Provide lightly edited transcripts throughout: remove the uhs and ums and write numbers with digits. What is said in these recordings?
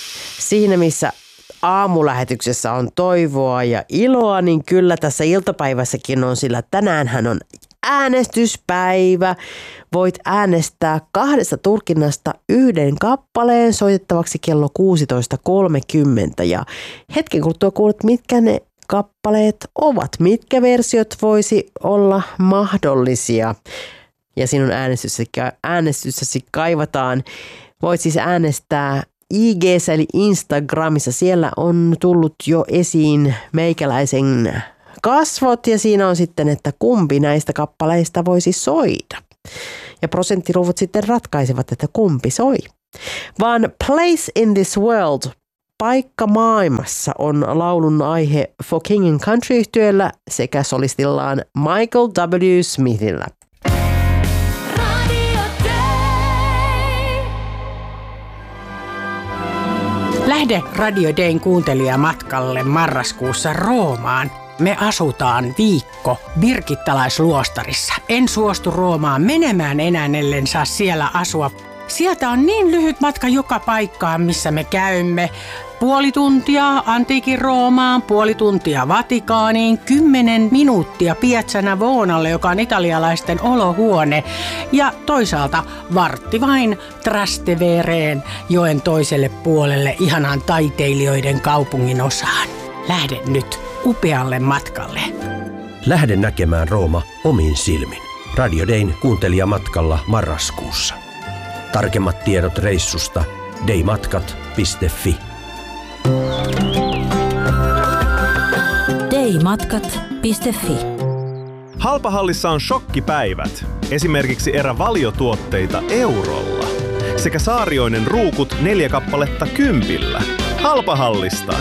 siinä missä aamulähetyksessä on toivoa ja iloa, niin kyllä tässä iltapäivässäkin on, sillä tänäänhän on äänestyspäivä. Voit äänestää 2 tulkinnasta 1 kappaleen soitettavaksi kello 16.30 ja hetken kuluttua kuulet, mitkä ne kappaleet ovat, mitkä versiot voisi olla mahdollisia. Ja sinun äänestyksesi kaivataan. Voit siis äänestää IG:ssä eli Instagramissa. Siellä on tullut jo esiin meikäläisen kasvot ja siinä on sitten, että kumpi näistä kappaleista voisi soida. Ja prosenttiluvut sitten ratkaisevat, että kumpi soi. Vaan Place in this World, paikka maailmassa, on laulun aihe For King and Country-yhtyeellä sekä solistillaan Michael W. Smithillä. Lähde Radio Dayn kuuntelijamatkalle marraskuussa Roomaan. Me asutaan viikko birgittalaisluostarissa. En suostu Roomaan menemään enää, ellen saa siellä asua. Sieltä on niin lyhyt matka joka paikkaan, missä me käymme. 0,5 tuntia antiikin Roomaan, 0,5 tuntia Vatikaaniin, 10 minuuttia Piazza Navonalle, joka on italialaisten olohuone. Ja toisaalta vartti vain Trastevereen, joen toiselle puolelle, ihanaan taiteilijoiden kaupungin osaan. Lähde nyt upealle matkalle. Lähde näkemään Rooma omin silmin. Radio Dayn kuuntelijamatkalla marraskuussa. Tarkemmat tiedot reissusta daymatkat.fi. daymatkat.fi. Halpahallissa on shokkipäivät. Esimerkiksi valiotuotteita eurolla. Sekä Saarioinen ruukut 4 kappaletta 10. Halpahallista.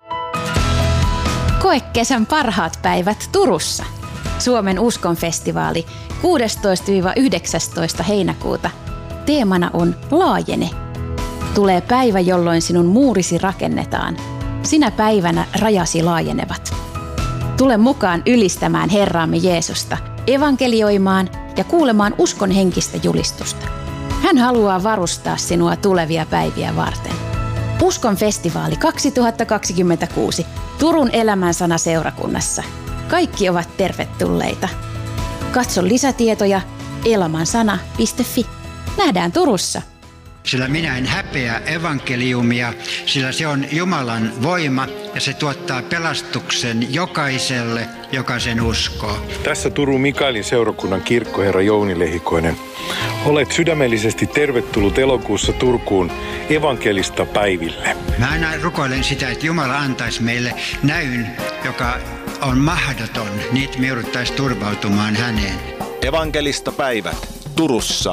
Koe kesän parhaat päivät Turussa. Suomen uskonfestivaali 16-19 heinäkuuta. Teemana on Laajene. Tulee päivä, jolloin sinun muurisi rakennetaan. Sinä päivänä rajasi laajenevat. Tule mukaan ylistämään Herraamme Jeesusta, evankelioimaan ja kuulemaan uskon henkistä julistusta. Hän haluaa varustaa sinua tulevia päiviä varten. Uskon festivaali 2026 Turun Elämänsana seurakunnassa. Kaikki ovat tervetulleita. Katso lisätietoja elamansana.fi. Nähdään Turussa. Sillä minä en häpeä evankeliumia, sillä se on Jumalan voima ja se tuottaa pelastuksen jokaiselle, joka sen uskoo. Tässä Turun Mikaelin seurakunnan kirkkoherra Jouni Lehikoinen. Olet sydämellisesti tervetullut elokuussa Turkuun evankelista päiville. Mä aina rukoilen sitä, että Jumala antaisi meille näyn, joka on mahdoton, niin me jouduttaisiin turvautumaan häneen. Evankelista päivät Turussa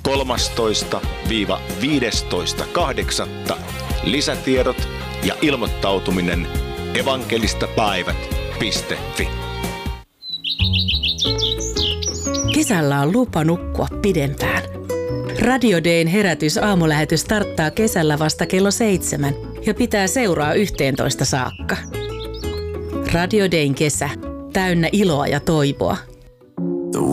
13-15.8. Lisätiedot ja ilmoittautuminen evankelistapäivät.fi. Kesällä on lupa nukkua pidempään. Radio Dayn herätys-aamulähetys starttaa kesällä vasta kello 7 ja pitää seuraa 11 saakka. Radio Dayn kesä, täynnä iloa ja toivoa.